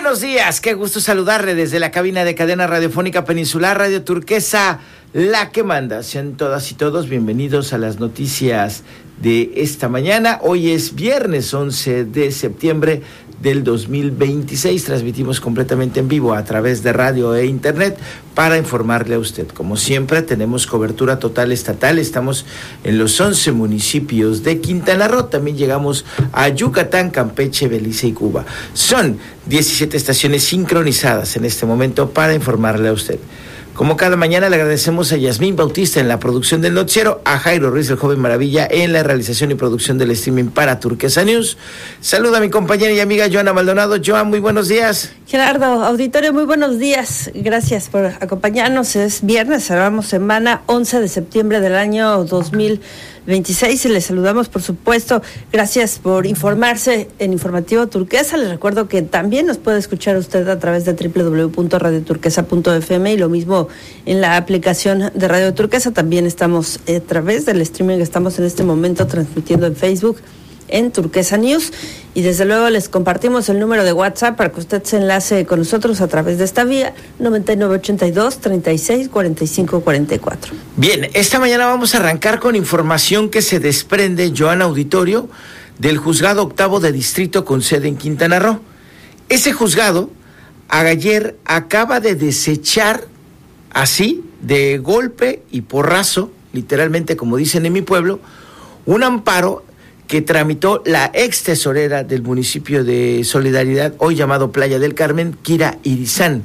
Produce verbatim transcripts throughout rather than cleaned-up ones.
buenos días, qué gusto saludarle desde la cabina de Cadena Radiofónica Peninsular, Radio Turquesa, la que manda. Sean todas y todos bienvenidos a las noticias de esta mañana. Hoy es viernes once de septiembre del dos mil veintiséis. Transmitimos completamente en vivo a través de radio e internet para informarle a usted. Como siempre, tenemos cobertura total estatal. Estamos en los once municipios de Quintana Roo. También llegamos a Yucatán, Campeche, Belice y Cuba. Son diecisiete estaciones sincronizadas en este momento para informarle a usted. Como cada mañana, le agradecemos a Yasmín Bautista en la producción del noticiero, a Jairo Ruiz, el joven maravilla, en la realización y producción del streaming para Turquesa News. Saluda a mi compañera y amiga Joana Maldonado. Joan, muy buenos días. Gerardo, auditorio, muy buenos días. Gracias por acompañarnos. Es viernes, cerramos semana once de septiembre del año dos mil veintiséis y les saludamos, por supuesto. Gracias por informarse en Informativo Turquesa. Les recuerdo que también nos puede escuchar usted a través de doble u doble u doble u punto radio turquesa punto efe eme y lo mismo en la aplicación de Radio Turquesa. También estamos a través del streaming que estamos en este momento transmitiendo en Facebook, en Turquesa News, y desde luego les compartimos el número de WhatsApp para que usted se enlace con nosotros a través de esta vía, noventa y nueve ochenta y dos, treinta y seis, cuarenta y cinco, cuarenta y cuatro. Bien, esta mañana vamos a arrancar con información que se desprende, Joan Auditorio, del Juzgado Octavo de Distrito con sede en Quintana Roo. Ese juzgado ayer acaba de desechar así, de golpe y porrazo, literalmente como dicen en mi pueblo, un amparo que tramitó la ex tesorera del municipio de Solidaridad, hoy llamado Playa del Carmen, Kira Irizán.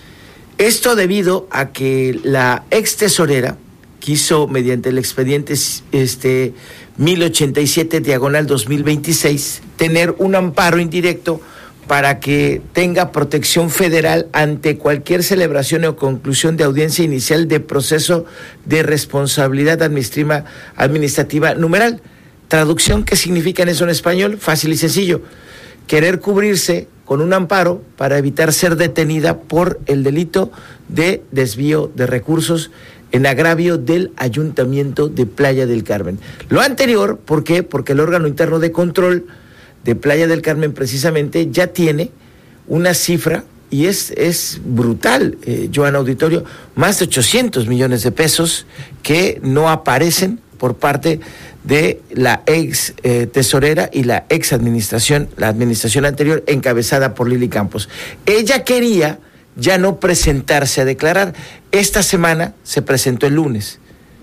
Esto debido a que la ex tesorera quiso, mediante el expediente este, mil ochenta y siete diagonal dos mil veintiséis, tener un amparo indirecto para que tenga protección federal ante cualquier celebración o conclusión de audiencia inicial de proceso de responsabilidad administrativa, administrativa numeral. Traducción, ¿qué significa en eso en español? Fácil y sencillo. Querer cubrirse con un amparo para evitar ser detenida por el delito de desvío de recursos en agravio del Ayuntamiento de Playa del Carmen. Lo anterior, ¿por qué? Porque el órgano interno de control de Playa del Carmen precisamente ya tiene una cifra y es, es brutal, eh, Joan Auditorio, más de ochocientos millones de pesos que no aparecen por parte de la ex eh, tesorera y la ex administración, la administración anterior encabezada por Lili Campos. Ella quería ya no presentarse a declarar. Esta semana se presentó el lunes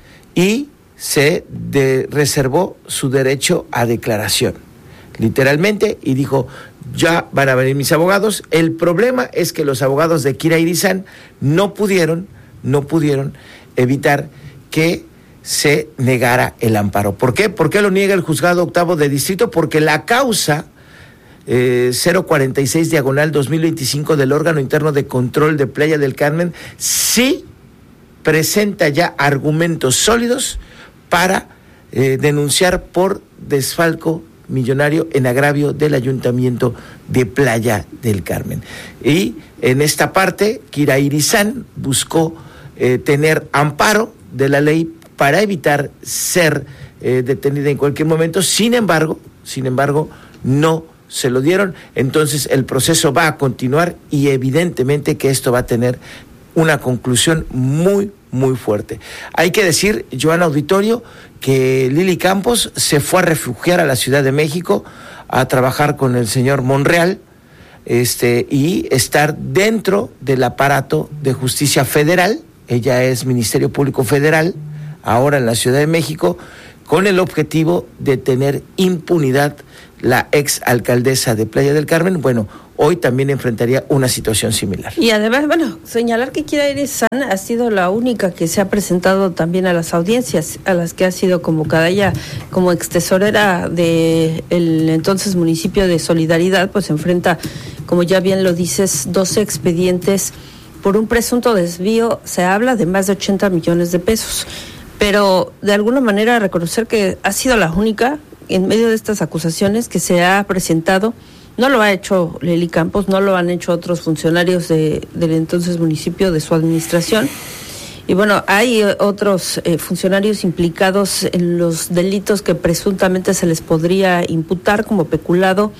y se de, reservó su derecho a declaración, literalmente, y dijo, ya van a venir mis abogados. El problema es que los abogados de Kira Irizán no pudieron, no pudieron evitar que se negara el amparo. ¿Por qué? ¿Por qué lo niega el Juzgado Octavo de Distrito? Porque la causa eh, cero cuarenta y seis diagonal dos mil veinticinco del órgano interno de control de Playa del Carmen sí presenta ya argumentos sólidos para eh, denunciar por desfalco millonario en agravio del Ayuntamiento de Playa del Carmen. Y en esta parte, Kira Irizán buscó eh, tener amparo de la ley para evitar ser eh, detenida en cualquier momento. Sin embargo, sin embargo, no se lo dieron. Entonces el proceso va a continuar y evidentemente que esto va a tener una conclusión muy, muy fuerte. Hay que decir, Joan Auditorio, que Lili Campos se fue a refugiar a la Ciudad de México a trabajar con el señor Monreal este, y estar dentro del aparato de justicia federal. Ella es Ministerio Público Federal, ahora en la Ciudad de México, con el objetivo de tener impunidad. La ex alcaldesa de Playa del Carmen, bueno, hoy también enfrentaría una situación similar. Y además, bueno, señalar que Kira Irizán ha sido la única que se ha presentado también a las audiencias a las que ha sido convocada. Ella, como ex tesorera del entonces municipio de Solidaridad, pues enfrenta, como ya bien lo dices, doce expedientes por un presunto desvío. Se habla de más de ochenta millones de pesos. Pero de alguna manera reconocer que ha sido la única en medio de estas acusaciones que se ha presentado. No lo ha hecho Lili Campos, no lo han hecho otros funcionarios de, del entonces municipio, de su administración. Y bueno, hay otros eh, funcionarios implicados en los delitos que presuntamente se les podría imputar como peculado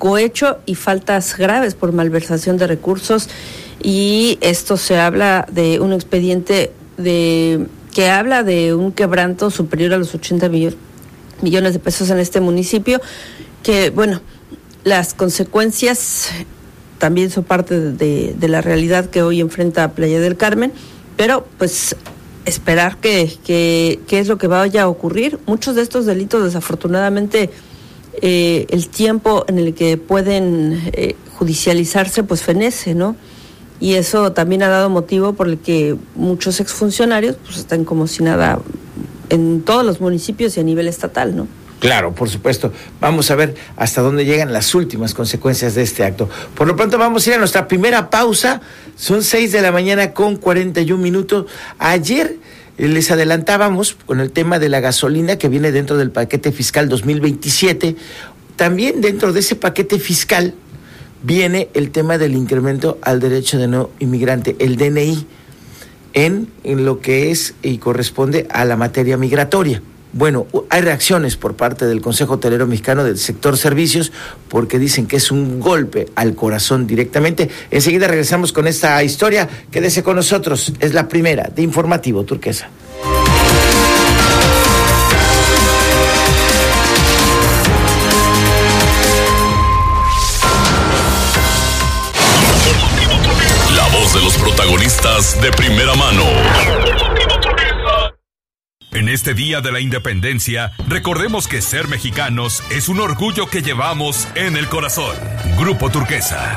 cohecho y faltas graves por malversación de recursos, y esto se habla de un expediente de que habla de un quebranto superior a los ochenta millones de pesos en este municipio, que bueno, las consecuencias también son parte de, de, de la realidad que hoy enfrenta Playa del Carmen, pero pues esperar que, que, que es lo que vaya a ocurrir. Muchos de estos delitos, desafortunadamente, eh, el tiempo en el que pueden eh, judicializarse pues fenece, ¿no? Y eso también ha dado motivo por el que muchos exfuncionarios pues están como si nada en todos los municipios y a nivel estatal, ¿no? Claro, por supuesto. Vamos a ver hasta dónde llegan las últimas consecuencias de este acto. Por lo pronto vamos a ir a nuestra primera pausa. Son seis de la mañana con cuarenta y un minutos. Ayer eh, les adelantábamos con el tema de la gasolina que viene dentro del paquete fiscal dos mil veintisiete. También dentro de ese paquete fiscal viene el tema del incremento al derecho de no inmigrante, el D N I, en, en lo que es y corresponde a la materia migratoria. Bueno, hay reacciones por parte del Consejo Hotelero Mexicano del sector servicios porque dicen que es un golpe al corazón directamente. Enseguida regresamos con esta historia. Quédese con nosotros. Es la primera de Informativo Turquesa. La voz de los protagonistas de primera mano. En este Día de la Independencia, recordemos que ser mexicanos es un orgullo que llevamos en el corazón. Grupo Turquesa.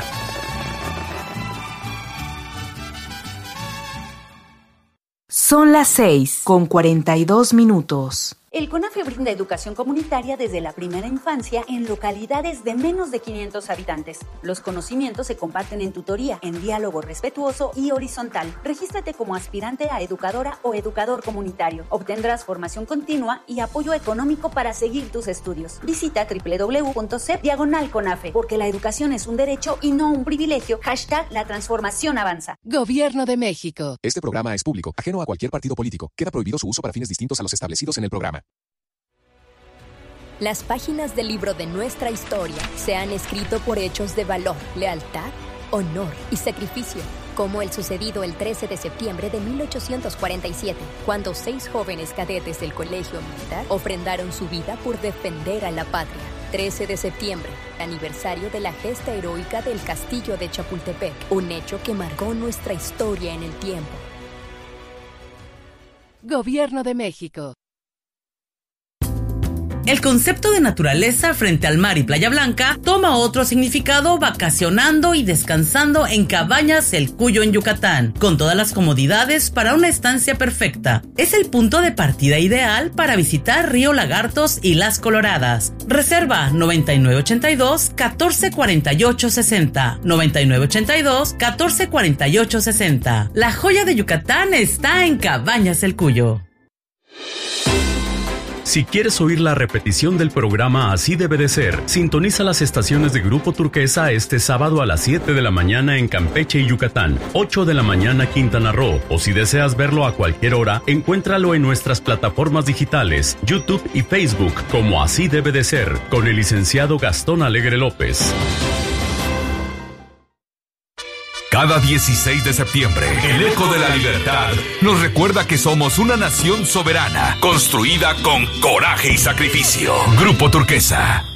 Son las seis con cuarenta y dos minutos. El CONAFE brinda educación comunitaria desde la primera infancia en localidades de menos de quinientos habitantes. Los conocimientos se comparten en tutoría, en diálogo respetuoso y horizontal. Regístrate como aspirante a educadora o educador comunitario. Obtendrás formación continua y apoyo económico para seguir tus estudios. Visita doble u doble u doble u punto c e p diagonal CONAFE, porque la educación es un derecho y no un privilegio. Hashtag la transformación avanza. Gobierno de México. Este programa es público, ajeno a cualquier partido político. Queda prohibido su uso para fines distintos a los establecidos en el programa. Las páginas del libro de nuestra historia se han escrito por hechos de valor, lealtad, honor y sacrificio, como el sucedido el trece de septiembre de mil ochocientos cuarenta y siete, cuando seis jóvenes cadetes del Colegio Militar ofrendaron su vida por defender a la patria. trece de septiembre, aniversario de la gesta heroica del Castillo de Chapultepec, un hecho que marcó nuestra historia en el tiempo. Gobierno de México. El concepto de naturaleza frente al mar y Playa Blanca toma otro significado vacacionando y descansando en Cabañas El Cuyo en Yucatán, con todas las comodidades para una estancia perfecta. Es el punto de partida ideal para visitar Río Lagartos y Las Coloradas. Reserva noventa y nueve ochenta y dos, catorce cuarenta y ocho sesenta, noventa y nueve ochenta y dos, catorce cuarenta y ocho sesenta. La joya de Yucatán está en Cabañas El Cuyo. Si quieres oír la repetición del programa Así Debe de Ser, sintoniza las estaciones de Grupo Turquesa este sábado a las siete de la mañana en Campeche y Yucatán, ocho de la mañana Quintana Roo, o si deseas verlo a cualquier hora, encuéntralo en nuestras plataformas digitales, YouTube y Facebook, como Así Debe de Ser, con el licenciado Gastón Alegre López. Cada dieciséis de septiembre, el Eco de la Libertad nos recuerda que somos una nación soberana, construida con coraje y sacrificio. Grupo Turquesa.